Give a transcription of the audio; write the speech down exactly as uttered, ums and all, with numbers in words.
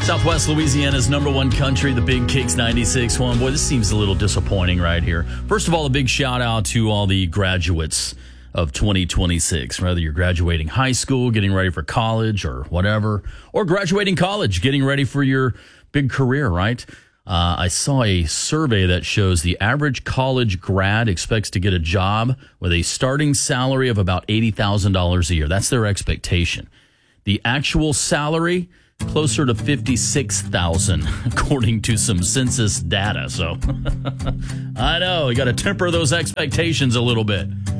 Southwest Louisiana's number one country, the Big Kicks ninety-six point one. Boy, this seems a little disappointing right here. First of all, a big shout out to all the graduates of twenty twenty-six. Whether you're graduating high school, getting ready for college or whatever, or graduating college, getting ready for your big career, right? Uh, I saw a survey that shows the average college grad expects to get a job with a starting salary of about eighty thousand dollars a year. That's their expectation. The actual salary, closer to fifty-six thousand dollars, according to some census data. So I know, you got to temper those expectations a little bit.